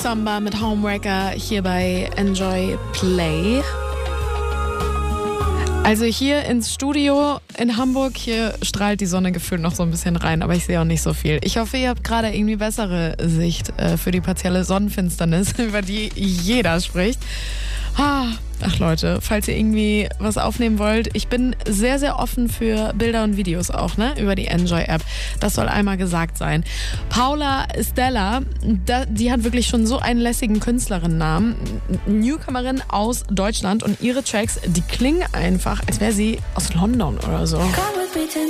Samba mit Homewrecker hier bei Enjoy Play. Also hier ins Studio in Hamburg, hier strahlt die Sonne gefühlt noch so ein bisschen rein, aber ich sehe auch nicht so viel. Ich hoffe, ihr habt gerade irgendwie bessere Sicht für die partielle Sonnenfinsternis, über die jeder spricht. Ach Leute, falls ihr irgendwie was aufnehmen wollt, ich bin sehr, sehr offen für Bilder und Videos auch, ne, über die Enjoy-App. Das soll einmal gesagt sein. Paula Stella, die hat wirklich schon so einen lässigen Künstlerinnennamen. Newcomerin aus Deutschland und ihre Tracks, die klingen einfach, als wäre sie aus London oder so.